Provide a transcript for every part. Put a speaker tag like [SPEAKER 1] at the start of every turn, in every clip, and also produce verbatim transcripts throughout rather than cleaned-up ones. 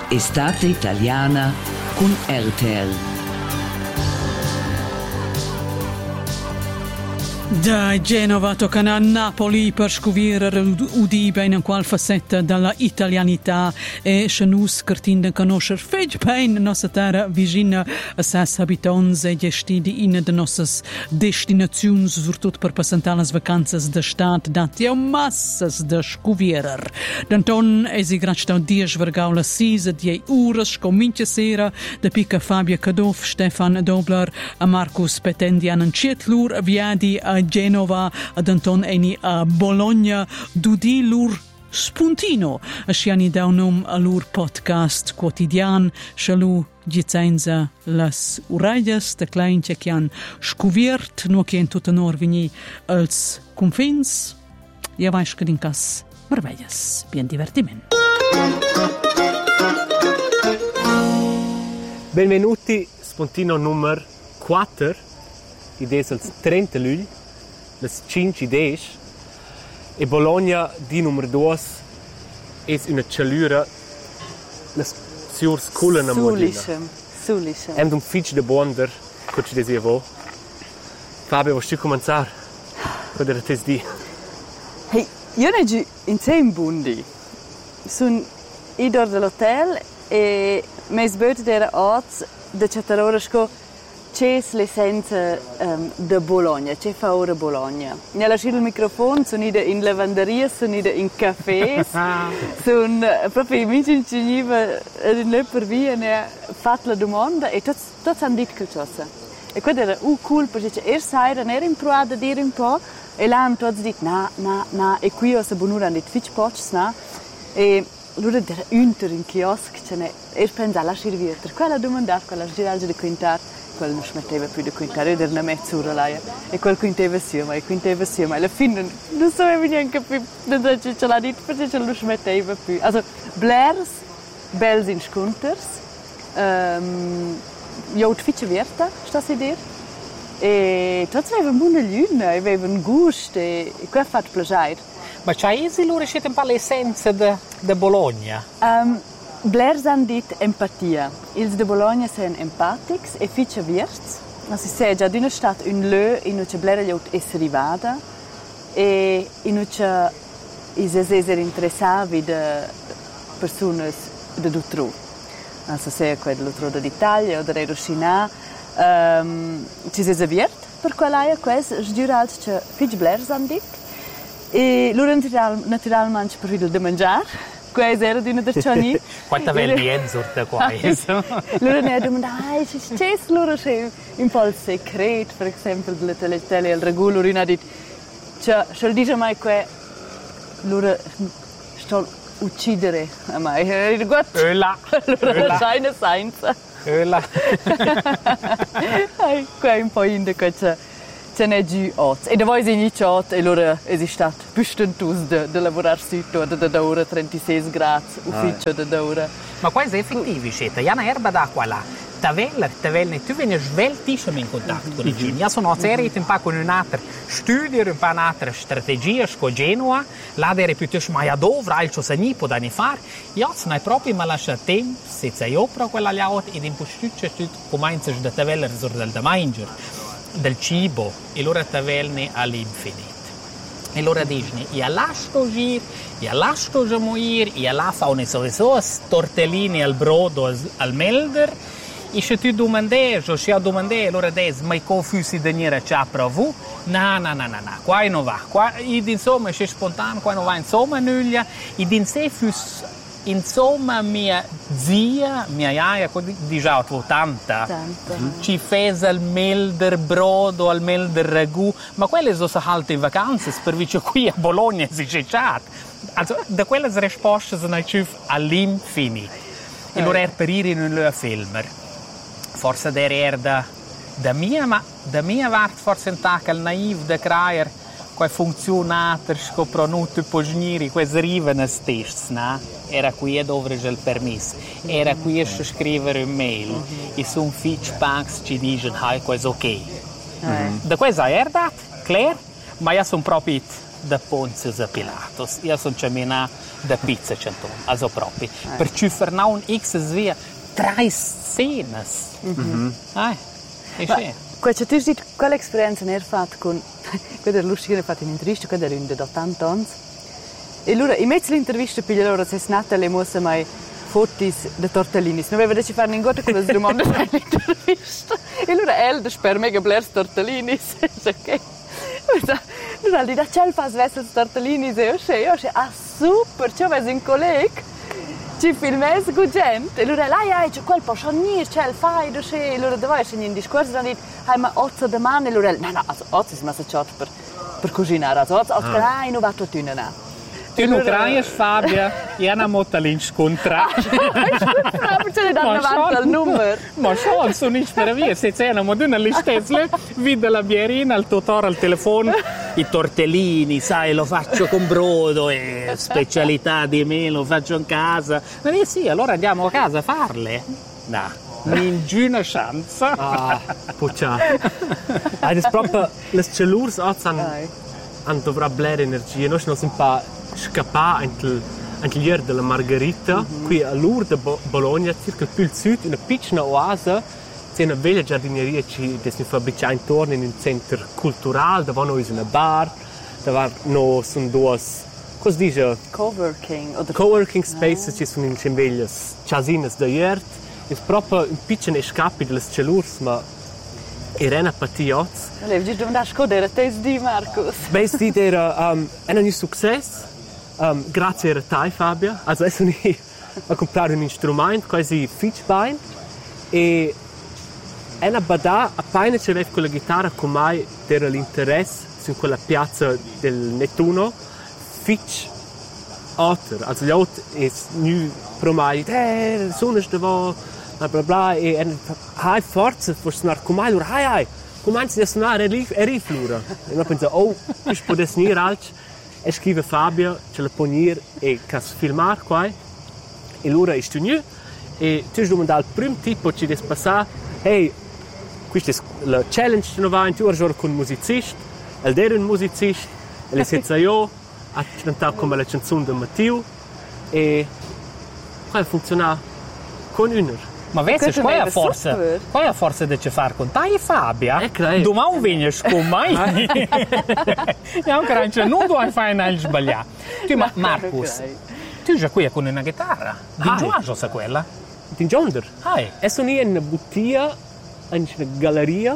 [SPEAKER 1] Estate italiana con R T L.
[SPEAKER 2] Da Genova toccano a Napoli per scoprire udiba in qual facetta dalla italianità e Chanus cartin da conoscere fece bene nostra terra vicina a ses abitanti e gestiti in de nostre destinazioni soprattutto per passare le vacanze da stat dati a massas da scoprire. D'anton è si grazie dies vergau la sisa die ore scomincia sera da picca Fabio Cadoff, Stefan Dobler a Marcus Petendian en Cietlur viadi a Genova ad Anton eni a Bologna dudi lur spuntino a sciani da un a lur podcast quotidian shalu gizenza las uraias de klein che han scoviert no che in tutta nor vini als confins ja vais che in cas merveillas bien divertiment.
[SPEAKER 3] Benvenuti spuntino numero quattro idees als trenta luglio las cinque idees e Bologna di numero due è una cellura las siurs culana modina.
[SPEAKER 4] Sulisem, sulisem.
[SPEAKER 3] Hem un fitch de bonder, co ci desi avo. Fabio, vuoi tu cominciare? Cosa era tes di?
[SPEAKER 4] Hey, io ne giù in sem bundi. Sun idor dell'hotel e mes böte dera oz de chattarora sco c'è l'essenza um, de Bologna, c'è fa ora Bologna. Ne lasci il microfono, sono in lavanderia, sono in caffè, sono proprio amici in Ciniva, ne per via, ne ha fatto la domanda e tutti hanno detto qualcosa. E quello era uh, cool, perché erst sera ne era improvata a dire un po' e là hanno tutti detto no, no, no, e qui ho sabonura hanno detto fitch pocs, no? E loro era unter in kiosk, ce ne erst pensava lasci via, per quella domanda, quella giraggia di quintare. Quel non smetteva più di quintare, era una mezz'ora là, e quel quinteva sì, ma quinteva sì, ma alla fine non sapevo neanche più, non so ce l'ha detto, perché non smetteva più. Also, Blairs, bells in sconters, um, io ho fatto vierta, sta a dire, e tutti avevano buona luna, avevano gusto, e questo ha fatto piacere.
[SPEAKER 5] Ma c'hai esi loro siete un po' l'essenza di Bologna?
[SPEAKER 4] Um, Blairs han dit empatia. Ils de Bologna sen empatics e fitcha vierts. Ma si se già d'una stat un lö in uce Blair gliot es rivada e in uce is es eser interessavi de personas de d'utro. Also se quel l'utro d'Italia o de Roscina. Um, ci es viert per quella quels sgiurals che fitch Blairs han dit. E loro natural, naturalmente per il de mangiar. Questa era di una delle ciani.
[SPEAKER 5] Quanta bella bienzurta qua.
[SPEAKER 4] Loro ne ha domandato, ah, c'è loro c'è un po' il segreto, per esempio, delle tele, tele il regolo, loro ne ha detto, cioè, se dice mai che loro sto uccidere a me. Guarda,
[SPEAKER 5] Öla.
[SPEAKER 4] loro scheine senza.
[SPEAKER 5] Öla.
[SPEAKER 4] Qua è un po' in che c'è. Ce n'è giù otto. E da voi si inizia otto e loro è stato bustentus de, de lavorare sito da da ora trentasei gradi ufficio da da ora.
[SPEAKER 5] Ma qua è effettivo, siete. Jana erba d'acqua là. Taveller, taveller, tu vieni sveltissimo in contatto con i Cini. Io sono a serie un po' con un'altra studio, un po' un'altra strategia con Genova. Là era piuttosto mai a dove, altro se ne può fare. Io sono proprio ma lascia tempo, se sei opera quella là ed in postuccia tu cominci da taveller sul da mangiare. Del cibo e loro taverne all'infinito. E loro dicono, io lascio gir, io lascio morir, io la fa una sovrazzone, tortellini al brodo, al melder, e se tu domandi, o se io domandi, loro dicono, ma come fussi da venire a provu? No, no, no, no, no, qua non va. Qua, ed insomma, se spontaneo, qua non va insomma nulla, ed in sé fus insomma mia zia, mia iaia, di già ottanta, ci fece al melder brodo, al melder ragù, ma quelle sono state in vacanze, per vice qui a Bologna si c'è chat. Also, da quelle risposte sono all'infinito. E loro er per ir in un film. Forse era da, da mia, ma da mia parte forse un tacco al naiv da creare quei funzionatori scoprono tipo generi, quei arrivano stessi, no? Era qui dove c'è il permesso, era qui a scrivere un mail, mm-hmm. E sono fitch banks ci dicono, hai, questo ok. Mm-hmm. Da questa è verdade, claro, ma io sono proprio da Pontius a Pilatus. Io sono camminà da pizza centon, also proprio. Per ci fernau un X svia tre scenes.
[SPEAKER 3] Mhm.
[SPEAKER 5] Ah, e sì.
[SPEAKER 4] Qual c'è tu dit quale esperienza ne hai fatto con quella lustica ne fatto in intervista quella era da ottanta anni. E allora in mezzo all'intervista piglia loro se snata le mosse mai fotis de tortellini. Non aveva deciso fare niente con le domande dell'intervista. E allora el de sper mega blers tortellini. Ok. Allora di da c'è fas vessel tortellini e io io ah super, c'è ves un collega. Ci filmes con gente. E allora lei ha detto quel po' schnir, c'è il fai do che allora dove c'è in discorso da dit, hai ma otto de man e allora no no, otto si massa chat per per cucinare, otto otto dai no va tutto in na.
[SPEAKER 5] Tu non craies Fabia, io non ho talento scontrato.
[SPEAKER 4] Ce ne danno avanti al numero.
[SPEAKER 5] Ma so, sono in per via, se c'è una moduna listezza, vide la bierina, il tutore al telefono, i tortellini, sai, lo faccio con brodo e specialità di me, lo faccio in casa. Ma io sì, allora andiamo a casa a farle. No, ninguna chance.
[SPEAKER 3] Ah, puccia. Ah, das proprio le cellures han han dovrà blare energia. Noi non siamo pa scappare anche anche ieri della Margherita, mm-hmm. Qui a Lourdes, Bo- Bologna, circa più il sud, una piccola oasi, c'è una bella giardineria che si fa bicciare intorno in un centro culturale, dove noi c'è una bar, dove noi sono due, cosa dice?
[SPEAKER 4] Coworking. Oder
[SPEAKER 3] Coworking spaces, ci sono in cembelle casines da ieri, è proprio un piccolo scappi delle cellures, ma Irena Patioz.
[SPEAKER 4] Lev, dici dove andare a scodere, te di Marcus.
[SPEAKER 3] Beh, sti era um, è un successo. Um, grazie a te, Fabio. Also, io sono a comprare un strumento, quasi Fitchbein. E è una bada, appena c'aveva con la chitarra, con me era l'interesse su quella piazza del Nettuno. Fitch Otter. Also, gli altri è nu pro me, eh, sono da bla bla bla. E hai forza, forse non con me, allora, hai, hai. Comincia a suonare e riflura. E io penso, oh, questo può essere altro. E scrive Fabio, ce la ponir e che filmare qua. E allora è venuto. E tu hai domandato il primo tipo che deve passare. Hey, questa è la challenge che noi abbiamo. Tu hai giocato con un musicista. Ed era un musicista. E le senza io. Ha cantato come la canzone di Matteo. E qua funziona con una.
[SPEAKER 5] Ma vedi, qua è forza, qua è forza di ci fare con te e Fabia. Domani vieni con me. E anche non devi fare niente sbagliato. Tu, ma Marcus, tu già qui con una chitarra. Di giorno sa quella?
[SPEAKER 3] Di giorno?
[SPEAKER 5] Ah,
[SPEAKER 3] e sono in una bottiglia, in una galleria.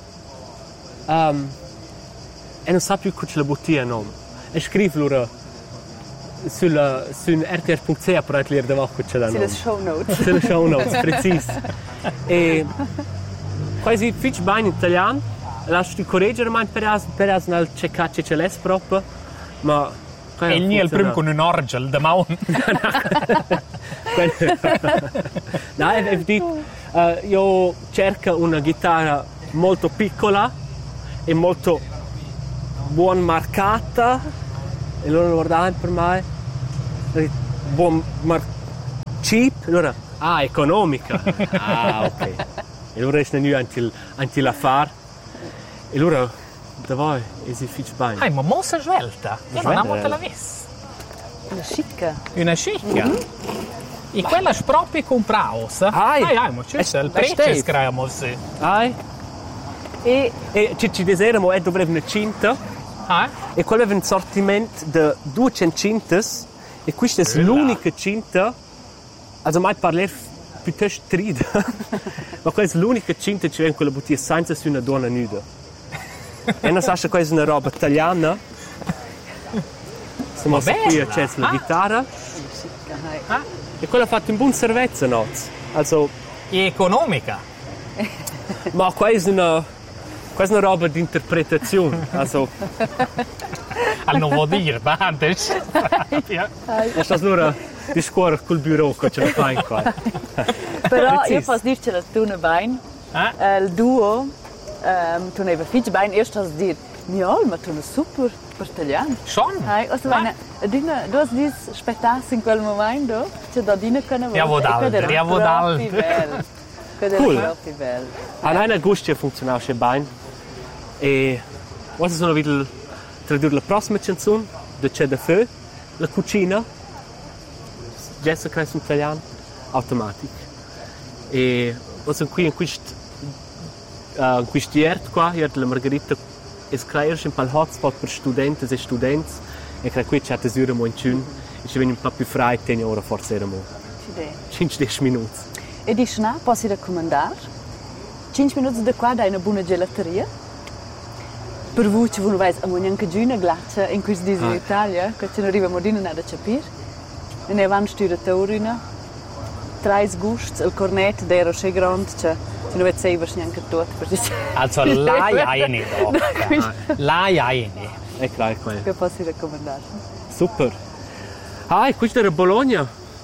[SPEAKER 3] Um, e non sa più cosa la bottiglia nome. E scrive loro sulla su R T R punto C A per leggere davanti c'è da nome.
[SPEAKER 4] Sulle show notes.
[SPEAKER 3] Sulle show notes, preciso. E quasi fitch bene in italiano. Lascio correggere ma per per nel checkacce ce l'è proprio. Ma
[SPEAKER 5] e il mio è il primo con un orgel da maun.
[SPEAKER 3] No, è detto uh, io cerco una chitarra molto piccola e molto buon marcata. E loro lo guardavano per me, buon mar- cheap, allora, ah, economica, ah, ok. E allora è venuto anche, anche l'affare, e allora, da voi, è difficile bene.
[SPEAKER 5] Ah, ma mossa svelta, io non amo te la vis.
[SPEAKER 4] Una scicca.
[SPEAKER 5] Una scicca? Mm-hmm. E quella è proprio comprata,
[SPEAKER 3] ai,
[SPEAKER 5] ai, ai, ma c'è il prezzo scriviamo, sì.
[SPEAKER 3] Ai, e, e ci, ci desideramo, e dovrebbe una cinta.
[SPEAKER 5] Ah?
[SPEAKER 3] E quello aveva un sortimento di duecento cintas e questa è l'unica cinta, also mai parlare piuttosto trida, ma questa è l'unica cinta che c'è in quella bottiglia senza su una donna nuda. E non sa se questa è una roba italiana. Siamo qui a c'è la chitarra.
[SPEAKER 5] Ah?
[SPEAKER 3] E quella ha fatto un buon servizio, no? Also,
[SPEAKER 5] e economica.
[SPEAKER 3] Ma questa è una Questa è una roba di interpretazione, also.
[SPEAKER 5] Al non vuol dire, ma antes.
[SPEAKER 3] E sta allora di scuola col bureau che ce la fai qua.
[SPEAKER 4] Però io posso dirci che tu ne vai,
[SPEAKER 5] ah?
[SPEAKER 4] il duo, um, tu ne vai fitch bene, io sto a dire, mio, ma tu ne super per italiano.
[SPEAKER 5] Schon?
[SPEAKER 4] Hai, also meine, dina, du hast dies spettato in quel momento, che da dina können wir.
[SPEAKER 5] Ja, wo da, ja, wo da.
[SPEAKER 3] Cool. A Rainer Gustia funzionava bene. E questi sono vedo tradurre la prossima canzone, de C'è da feu, la cucina, Jessica Crest in italiano, automatico. E sono qui in questo uh, in questo iert qua, iert la Margherita, es creiersch un pal hotspot per studenti e studenti, e credo qui c'è tesura mo in ciun, e ci viene un po' più frei, tenere ora forse era mo. cinque dieci minuti.
[SPEAKER 4] E di schnà, posso raccomandare? cinque minuti da qua dai una buona gelateria. Per voi ci vuole a neanche giù una glaccia in questo dice in Italia, che ci non arriva a modino nada a capire. E ne avanti stira taurina, tre gusti, il cornet d'ero c'è grande, cioè ci non vedi sempre neanche tutto.
[SPEAKER 5] Also là hai ne là hai ne.
[SPEAKER 3] È chiaro quello.
[SPEAKER 4] Che posso raccomandare?
[SPEAKER 3] Super. Ah, e questo era Bologna.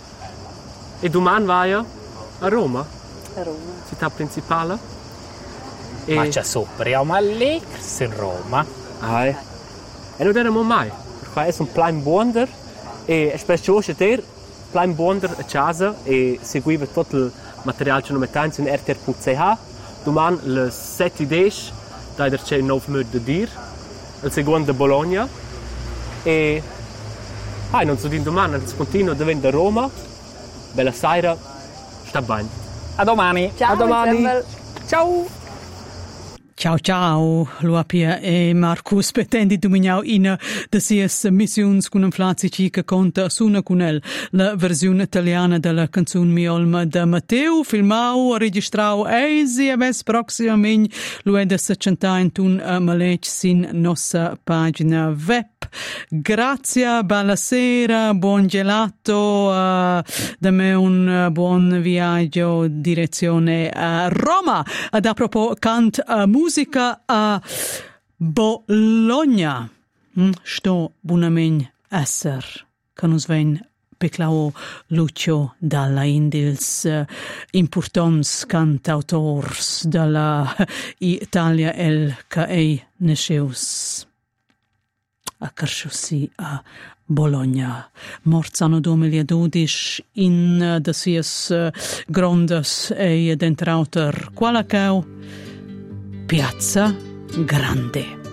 [SPEAKER 3] E domani vai a Roma?
[SPEAKER 4] A Roma.
[SPEAKER 3] Città principale? E...
[SPEAKER 5] Ma c'è sopra, è ma lì in Roma.
[SPEAKER 3] Ah, e non eravamo mai. Perché è un plan buoner e spesso c'è te plan buoner a casa e seguiva tutto il materiale che non mettiamo in R T R punto C H. Domani le sette e dieci, da c'è un nuovo modo di dire. Il secondo di Bologna. E... Ah, non so di domani, si continua a venire da Roma. Bella sera, sta bene.
[SPEAKER 5] A domani.
[SPEAKER 4] Ciao,
[SPEAKER 5] a domani.
[SPEAKER 4] Ciao.
[SPEAKER 2] Ciao ciao, Luapia e Marcus petendi dominau in de sies missions con un flazici che conta suna con el la versione italiana della canzone Miolma da Matteo filmau registrau eisi e ves proximamente lueda secentain a malec sin nostra pagina web. Grazie, bella sera, buon gelato, uh, da me un uh, buon viaggio direzione a Roma. Ad a propos cant uh, musica a Bologna. Mm, sto buonamente esser, che nos ven peclao Lucio dalla Indils uh, importants cantautors dalla Italia el che ei nasceus a Carsciussi a Bologna. Morzano duemiladodici in uh, de sies uh, grondas e dentrauter qualacau Piazza Grande.